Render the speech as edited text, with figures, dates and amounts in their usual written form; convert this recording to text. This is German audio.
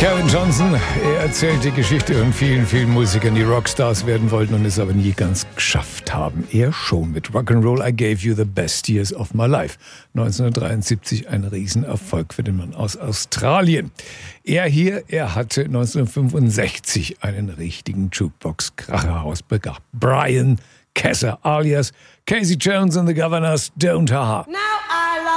Kevin Johnson, er erzählt die Geschichte von vielen, vielen Musikern, die Rockstars werden wollten und es aber nie ganz geschafft haben. Er schon mit Rock'n'Roll I Gave You the Best Years of My Life. 1973 ein Riesenerfolg für den Mann aus Australien. Er hatte 1965 einen richtigen Jukebox-Kracher ausbegabt. Brian Kesser alias Casey Jones and the Governors Don't Ha Ha.